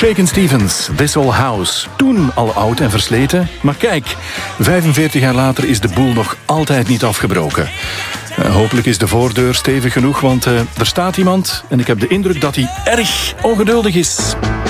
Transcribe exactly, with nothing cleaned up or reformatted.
Shakin' Stevens, This Old House. Toen al oud en versleten. Maar kijk, vijfenveertig jaar later is de boel nog altijd niet afgebroken. Uh, hopelijk is de voordeur stevig genoeg, want uh, er staat iemand en ik heb de indruk dat hij erg ongeduldig is.